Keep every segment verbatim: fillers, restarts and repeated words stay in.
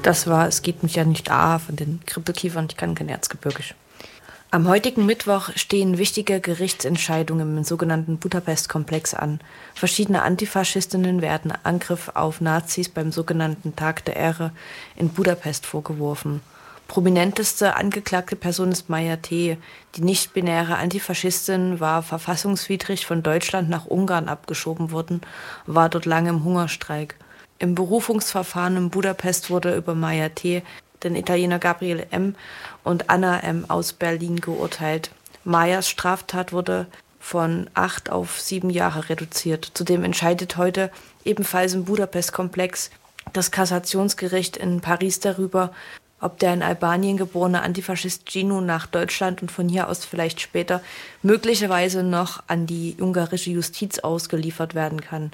Das war Es geht mich ja nicht A von den Krippelkiefern, ich kann kein Erzgebirgisch. Am heutigen Mittwoch stehen wichtige Gerichtsentscheidungen im sogenannten Budapest-Komplex an. Verschiedene Antifaschistinnen werden Angriff auf Nazis beim sogenannten Tag der Ehre in Budapest vorgeworfen. Prominenteste angeklagte Person ist Maya T. Die nicht-binäre Antifaschistin war verfassungswidrig von Deutschland nach Ungarn abgeschoben worden, war dort lange im Hungerstreik. Im Berufungsverfahren in Budapest wurde über Maya T., den Italiener Gabriele M. und Anna M. aus Berlin geurteilt. Mayas Straftat wurde von acht auf sieben Jahre reduziert. Zudem entscheidet heute ebenfalls im Budapest-Komplex das Kassationsgericht in Paris darüber, ob der in Albanien geborene Antifaschist Gino nach Deutschland und von hier aus vielleicht später möglicherweise noch an die ungarische Justiz ausgeliefert werden kann.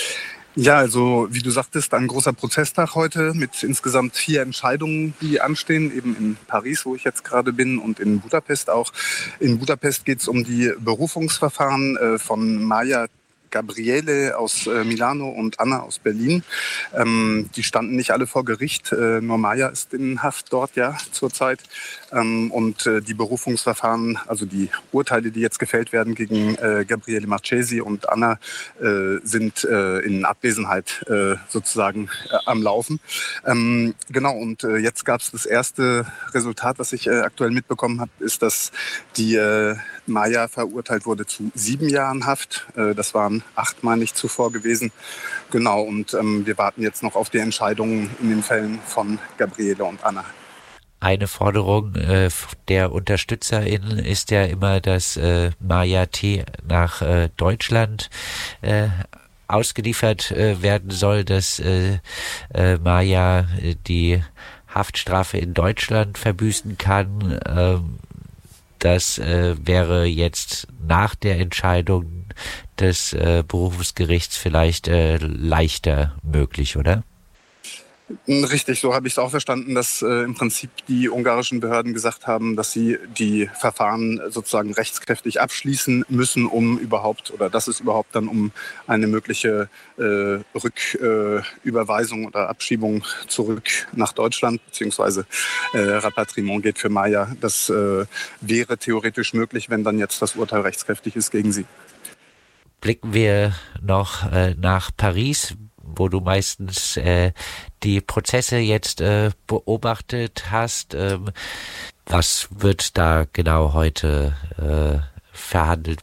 Ja, also wie du sagtest, ein großer Prozesstag heute mit insgesamt vier Entscheidungen, die anstehen, eben in Paris, wo ich jetzt gerade bin, und in Budapest auch. In Budapest geht es um die Berufungsverfahren äh, von Maya Gabriele aus äh, Milano und Anna aus Berlin. Ähm, die standen nicht alle vor Gericht, äh, nur Maya ist in Haft dort ja zurzeit. Ähm, und äh, die Berufungsverfahren, also die Urteile, die jetzt gefällt werden gegen äh, Gabriele Marchesi und Anna, äh, sind äh, in Abwesenheit äh, sozusagen äh, am Laufen. Ähm, genau, und äh, jetzt gab es das erste Resultat, was ich äh, aktuell mitbekommen habe, ist, dass die äh, Maya verurteilt wurde zu sieben Jahren Haft. Äh, das waren acht, meine ich, zuvor gewesen. Genau, und ähm, wir warten jetzt noch auf die Entscheidungen in den Fällen von Gabriele und Anna. Eine Forderung äh, der UnterstützerInnen ist ja immer, dass äh, Maya T. nach äh, Deutschland äh, ausgeliefert äh, werden soll, dass äh, äh, Maya äh, die Haftstrafe in Deutschland verbüßen kann. Ähm, das äh, wäre jetzt nach der Entscheidung des äh, Berufungsgerichts vielleicht äh, leichter möglich, oder? Richtig, so habe ich es auch verstanden, dass äh, im Prinzip die ungarischen Behörden gesagt haben, dass sie die Verfahren sozusagen rechtskräftig abschließen müssen, um überhaupt, oder dass es überhaupt dann um eine mögliche äh, Rücküberweisung äh, oder Abschiebung zurück nach Deutschland beziehungsweise äh, Rapatriement geht für Maya. Das äh, wäre theoretisch möglich, wenn dann jetzt das Urteil rechtskräftig ist gegen sie. Blicken wir noch äh, nach Paris, wo du meistens äh, die Prozesse jetzt äh, beobachtet hast. Ähm, was wird da genau heute äh, verhandelt?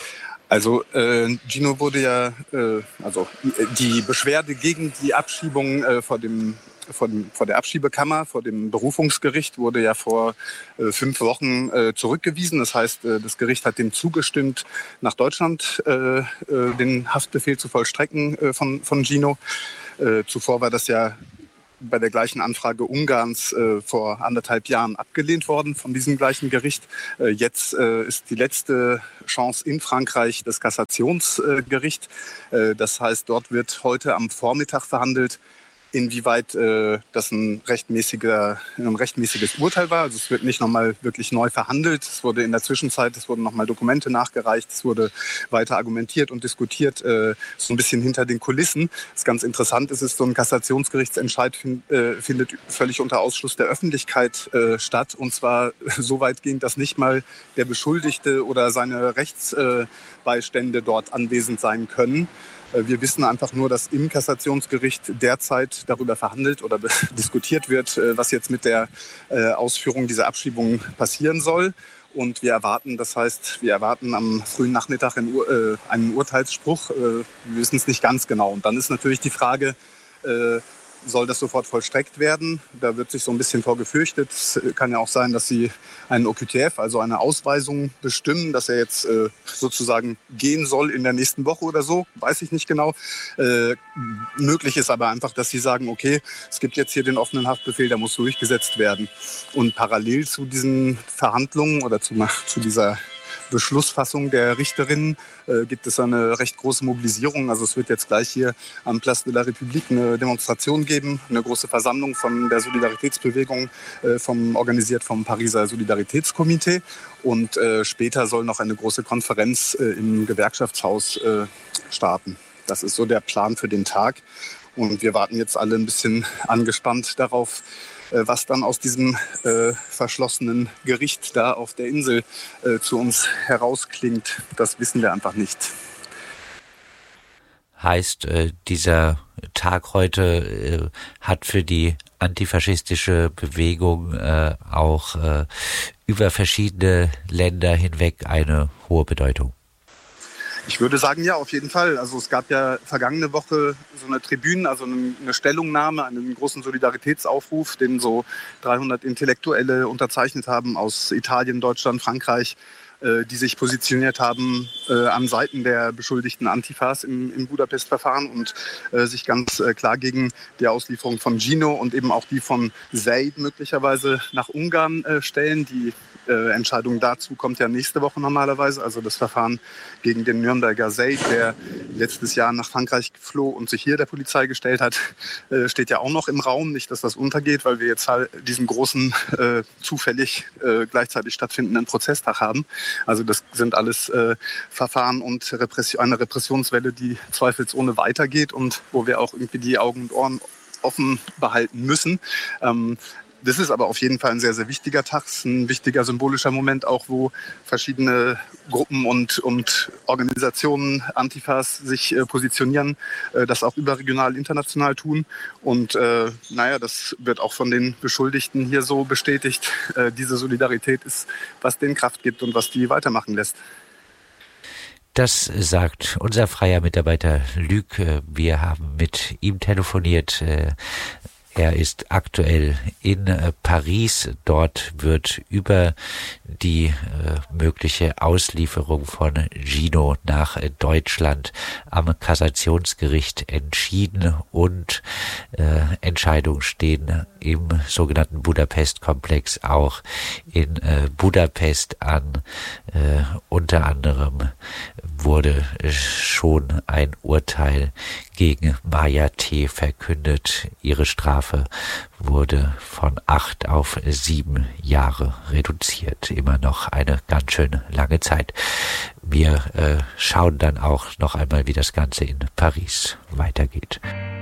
Also äh, Gino wurde ja, äh, also die Beschwerde gegen die Abschiebung äh, vor dem Vor, dem, vor der Abschiebekammer, vor dem Berufungsgericht, wurde ja vor äh, fünf Wochen äh, zurückgewiesen. Das heißt, äh, das Gericht hat dem zugestimmt, nach Deutschland äh, äh, den Haftbefehl zu vollstrecken äh, von, von Gino. Äh, zuvor war das ja bei der gleichen Anfrage Ungarns äh, vor anderthalb Jahren abgelehnt worden von diesem gleichen Gericht. Äh, jetzt äh, ist die letzte Chance in Frankreich das Kassationsgericht. Äh, das heißt, dort wird heute am Vormittag verhandelt, inwieweit äh, das ein, rechtmäßiger, ein rechtmäßiges Urteil war. Also es wird nicht nochmal wirklich neu verhandelt. Es wurde in der Zwischenzeit, es wurden nochmal Dokumente nachgereicht, es wurde weiter argumentiert und diskutiert, äh, so ein bisschen hinter den Kulissen. Was ganz interessant ist, ist, so ein Kassationsgerichtsentscheid find, äh, findet völlig unter Ausschluss der Öffentlichkeit äh, statt. Und zwar so weitgehend, dass nicht mal der Beschuldigte oder seine Rechtsbeistände äh, dort anwesend sein können. Wir wissen einfach nur, dass im Kassationsgericht derzeit darüber verhandelt oder diskutiert wird, was jetzt mit der Ausführung dieser Abschiebung passieren soll. Und wir erwarten, das heißt, wir erwarten am frühen Nachmittag einen, Ur- äh, einen Urteilsspruch. Wir wissen es nicht ganz genau. Und dann ist natürlich die Frage, äh, soll das sofort vollstreckt werden? Da wird sich so ein bisschen vor gefürchtet. Es kann ja auch sein, dass sie einen O Q T F, also eine Ausweisung, bestimmen, dass er jetzt äh, sozusagen gehen soll in der nächsten Woche oder so. Weiß ich nicht genau. Äh, möglich ist aber einfach, dass sie sagen, okay, es gibt jetzt hier den offenen Haftbefehl, der muss durchgesetzt werden. Und parallel zu diesen Verhandlungen oder zu, zu dieser Beschlussfassung der Richterinnen äh, gibt es eine recht große Mobilisierung. Also es wird jetzt gleich hier am Place de la République eine Demonstration geben, eine große Versammlung von der Solidaritätsbewegung, äh, vom, organisiert vom Pariser Solidaritätskomitee. Und äh, später soll noch eine große Konferenz äh, im Gewerkschaftshaus äh, starten. Das ist so der Plan für den Tag. Und wir warten jetzt alle ein bisschen angespannt darauf, was dann aus diesem äh, verschlossenen Gericht da auf der Insel äh, zu uns herausklingt. Das wissen wir einfach nicht. Heißt, äh, dieser Tag heute äh, hat für die antifaschistische Bewegung äh, auch äh, über verschiedene Länder hinweg eine hohe Bedeutung? Ich würde sagen, ja, auf jeden Fall. Also es gab ja vergangene Woche so eine Tribüne, also eine Stellungnahme, einen großen Solidaritätsaufruf, den so dreihundert Intellektuelle unterzeichnet haben aus Italien, Deutschland, Frankreich, äh, die sich positioniert haben äh, an Seiten der beschuldigten Antifas im, im Budapest-Verfahren und äh, sich ganz äh, klar gegen die Auslieferung von Gino und eben auch die von Zeid möglicherweise nach Ungarn äh, stellen. Die Äh, Entscheidung dazu kommt ja nächste Woche normalerweise. Also das Verfahren gegen den Nürnberger Zeid, der letztes Jahr nach Frankreich floh und sich hier der Polizei gestellt hat, äh, steht ja auch noch im Raum. Nicht, dass das untergeht, weil wir jetzt halt diesen großen, äh, zufällig äh, gleichzeitig stattfindenden Prozesstag haben. Also das sind alles äh, Verfahren und Repression, eine Repressionswelle, die zweifelsohne weitergeht und wo wir auch irgendwie die Augen und Ohren offen behalten müssen. Ähm, Das ist aber auf jeden Fall ein sehr, sehr wichtiger Tag, ein wichtiger symbolischer Moment auch, wo verschiedene Gruppen und, und Organisationen, Antifas, sich äh, positionieren, äh, das auch überregional, international tun. Und äh, naja, das wird auch von den Beschuldigten hier so bestätigt. Äh, diese Solidarität ist, was denen Kraft gibt und was die weitermachen lässt. Das sagt unser freier Mitarbeiter Luc. Wir haben mit ihm telefoniert. Er ist aktuell in äh, Paris. Dort wird über die äh, mögliche Auslieferung von Gino nach äh, Deutschland am Kassationsgericht entschieden und äh, Entscheidungen stehen im sogenannten Budapest-Komplex auch in äh, Budapest an. Äh, unter anderem wurde äh, schon ein Urteil gegen Maja T. verkündet. Ihre Strafe wurde von acht auf sieben Jahre reduziert. Immer noch eine ganz schön lange Zeit. Wir äh, schauen dann auch noch einmal, wie das Ganze in Paris weitergeht.